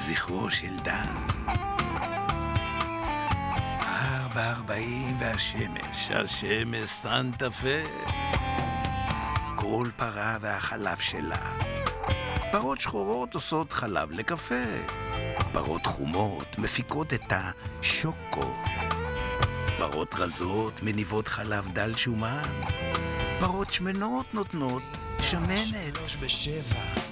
לזכרו של דן. 4:40 והשמש, השמש סנטה פה. כל פרה והחלב שלה. פרות שחורות עושות חלב לקפה. פרות חומות מפיקות את השוקו. פרות רזות מניבות חלב דל שומן. פרות שמנות נותנות שמנת. 3:07